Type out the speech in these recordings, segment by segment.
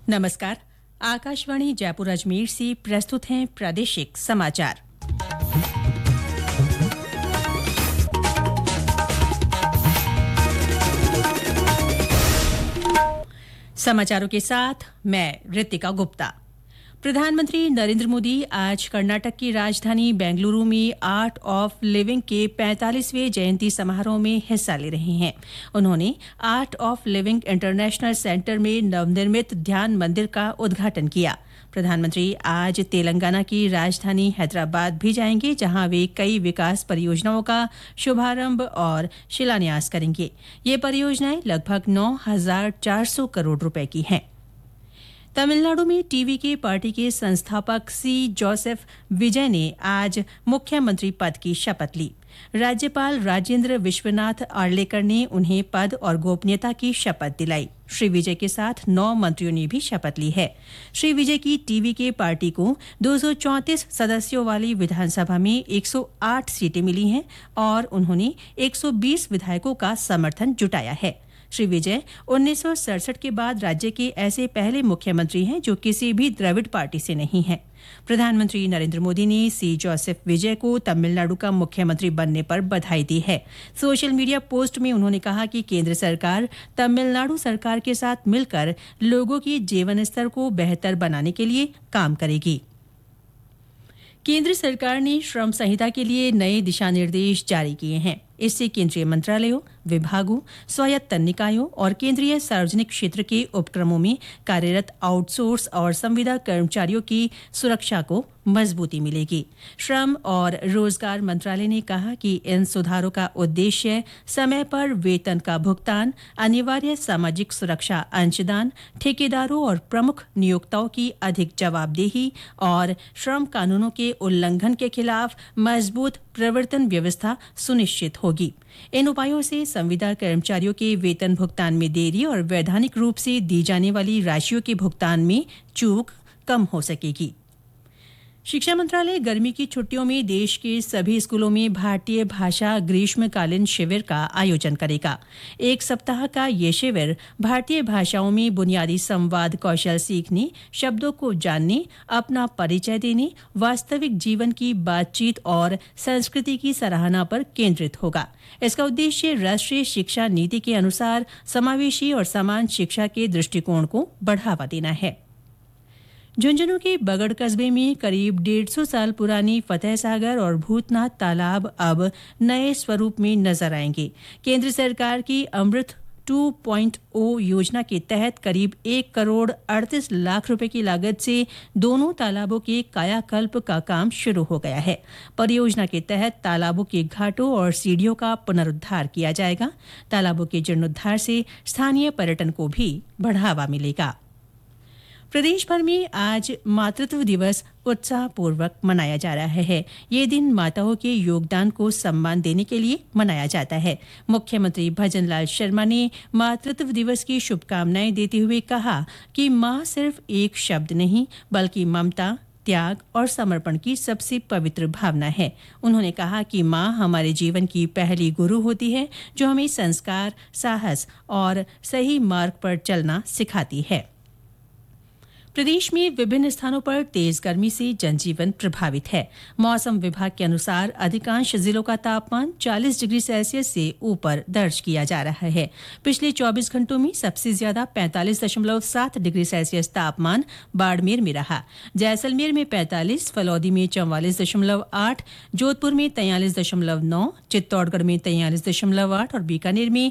नमस्कार। आकाशवाणी जयपुर अजमेर से प्रस्तुत हैं प्रादेशिक समाचार। समाचारों के साथ मैं ऋतिका गुप्ता। प्रधानमंत्री नरेंद्र मोदी आज कर्नाटक की राजधानी बेंगलुरु में आर्ट ऑफ लिविंग के 45वें जयंती समारोह में हिस्सा ले रहे हैं। उन्होंने art of living international centre में नवनिर्मित ध्यान मंदिर का उद्घाटन किया। प्रधानमंत्री आज तेलंगाना की राजधानी हैदराबाद भी जाएंगे, जहां वे कई विकास परियोजनाओं का शुभारंभ और शिलान्यास करेंगे। ये परियोजनाएं लगभग 9,400 करोड़ रुपए की हैं। तमिलनाडु में टीवी के पार्टी के संस्थापक सी जोसेफ विजय ने आज मुख्यमंत्री पद की शपथ ली। राज्यपाल राजेंद्र विश्वनाथ आर्लेकर ने उन्हें पद और गोपनीयता की शपथ दिलाई। श्री विजय के साथ 9 मंत्रियों ने भी शपथ ली है। श्री विजय की टीवी के पार्टी को 234 सदस्यों वाली विधानसभा में 108 सीटें मिली हैं और उन्होंने 120 विधायकों का समर्थन जुटाया है। श्री विजय 1967 के बाद राज्य के ऐसे पहले मुख्यमंत्री हैं जो किसी भी द्रविड़ पार्टी से नहीं हैं। प्रधानमंत्री नरेंद्र मोदी ने सी जोसेफ विजय को तमिलनाडु का मुख्यमंत्री बनने पर बधाई दी है। सोशल मीडिया पोस्ट में उन्होंने कहा कि केंद्र सरकार तमिलनाडु सरकार के साथ मिलकर लोगों के जीवन स्तर को बेहतर बनाने के लिए काम करेगी। केंद्र सरकार ने श्रम संहिता के लिए नए दिशा निर्देश जारी किए हैं। इससे केंद्रीय मंत्रालयों, विभागों, स्वायत्त निकायों और केंद्रीय सार्वजनिक क्षेत्र के उपक्रमों में कार्यरत आउटसोर्स और संविदा कर्मचारियों की सुरक्षा को मजबूती मिलेगी। श्रम और रोजगार मंत्रालय ने कहा कि इन सुधारों का उद्देश्य समय पर वेतन का भुगतान, अनिवार्य सामाजिक सुरक्षा अंशदान, ठेकेदारों और प्रमुख नियोक्ताओं की अधिक जवाबदेही और श्रम कानूनों के उल्लंघन के खिलाफ मजबूत प्रवर्तन व्यवस्था सुनिश्चित होगी। इन उपायों से संविदा कर्मचारियों के वेतन भुगतान में देरी और वैधानिक रूप से दी जाने वाली राशियों के भुगतान में चूक कम हो सकेगी। शिक्षा मंत्रालय गर्मी की छुट्टियों में देश के सभी स्कूलों में भारतीय भाषा ग्रीष्मकालीन शिविर का आयोजन करेगा। 1 सप्ताह का ये शिविर भारतीय भाषाओं में बुनियादी संवाद कौशल सीखने, शब्दों को जानने, अपना परिचय देने, वास्तविक जीवन की बातचीत और संस्कृति की सराहना पर केंद्रित होगा। इसका उद्देश्य राष्ट्रीय शिक्षा नीति के अनुसार समावेशी और समान शिक्षा के दृष्टिकोण को बढ़ावा देना है। झुंझुनू के बगड़ कस्बे में करीब 150 साल पुरानी फतेह सागर और भूतनाथ तालाब अब नए स्वरूप में नजर आएंगे। केंद्र सरकार की अमृत 2.0 योजना के तहत करीब 1 करोड़ 38 लाख रुपए की लागत से दोनों तालाबों के कायाकल्प का काम शुरू हो गया है। परियोजना के तहत तालाबों के घाटों और सीढ़ियों का पुनरुद्धार किया जाएगा। तालाबों के जीर्णोद्धार से स्थानीय पर्यटन को भी बढ़ावा मिलेगा। प्रदेश भर में आज मातृत्व दिवस उत्साहपूर्वक मनाया जा रहा है। ये दिन माताओं के योगदान को सम्मान देने के लिए मनाया जाता है। मुख्यमंत्री भजनलाल शर्मा ने मातृत्व दिवस की शुभकामनाएं देते हुए कहा कि माँ सिर्फ एक शब्द नहीं, बल्कि ममता, त्याग और समर्पण की सबसे पवित्र भावना है। उन्होंने कहा कि माँ हमारे जीवन की पहली गुरु होती है, जो हमें संस्कार, साहस और सही मार्ग पर चलना सिखाती है। प्रदेश में विभिन्न स्थानों पर तेज गर्मी से जनजीवन प्रभावित है। मौसम विभाग के अनुसार अधिकांश जिलों का तापमान 40 डिग्री सेल्सियस से ऊपर दर्ज किया जा रहा है। पिछले 24 घंटों में सबसे ज्यादा 45.7 डिग्री सेल्सियस तापमान बाड़मेर में रहा। जैसलमेर में 45, फलौदी में 44.8, जोधपुर में 43.9, चित्तौड़गढ़ में 43.8 और बीकानेर में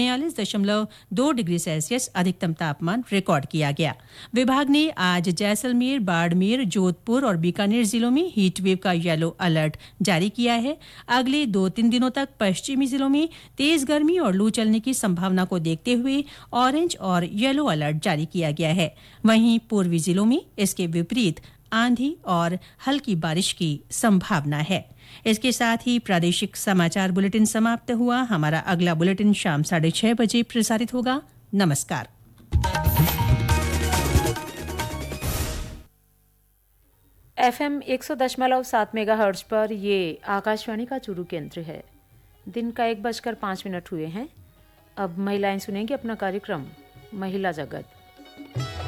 42.2 डिग्री सेल्सियस अधिकतम तापमान रिकॉर्ड किया गया। विभाग ने आज जैसलमेर, बाड़मेर, जोधपुर और बीकानेर जिलों में हीट वेव का येलो अलर्ट जारी किया है। अगले 2-3 दिनों तक पश्चिमी जिलों में तेज गर्मी और लू चलने की संभावना को देखते हुए ऑरेंज और येलो अलर्ट जारी किया गया है। वहीं पूर्वी जिलों में इसके विपरीत आंधी और हल्की बारिश की संभावना है। इसके साथ ही प्रादेशिक समाचार बुलेटिन समाप्त हुआ। हमारा अगला बुलेटिन शाम 6:30 बजे प्रसारित होगा। नमस्कार। FM 100.7 मेगाहर्ट्ज पर ये आकाशवाणी का चूरू केंद्र है। दिन का 1:05 हुए हैं। अब महिलाएं सुनेंगी अपना कार्यक्रम महिला जगत।